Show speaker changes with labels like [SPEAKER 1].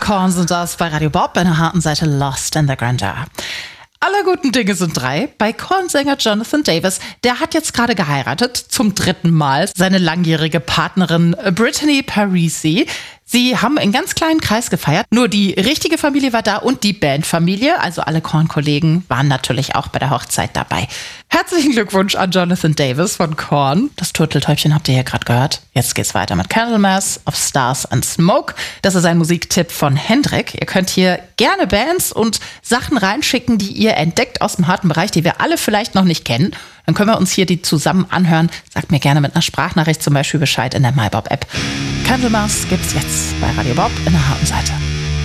[SPEAKER 1] Korn sind das bei Radio Bob in der harten Seite Lost in the Grandeur. Aller guten Dinge sind drei. Bei Korn-Sänger Jonathan Davis, der hat jetzt gerade geheiratet, zum 3. Mal. Seine langjährige Partnerin Brittany Parisi. Sie haben in ganz kleinen Kreis gefeiert. Nur die richtige Familie war da und die Bandfamilie, also alle Korn-Kollegen, waren natürlich auch bei der Hochzeit dabei. Herzlichen Glückwunsch an Jonathan Davis von Korn. Das Turteltäubchen habt ihr hier gerade gehört. Jetzt geht's weiter mit Candlemass of Stars and Smoke. Das ist ein Musiktipp von Hendrik. Ihr könnt hier gerne Bands und Sachen reinschicken, die ihr entdeckt aus dem harten Bereich, die wir alle vielleicht noch nicht kennen. Dann können wir uns hier die zusammen anhören. Sagt mir gerne mit einer Sprachnachricht zum Beispiel Bescheid in der MyBob-App. Candlemass gibt's jetzt bei Radio Bob in der harten Seite.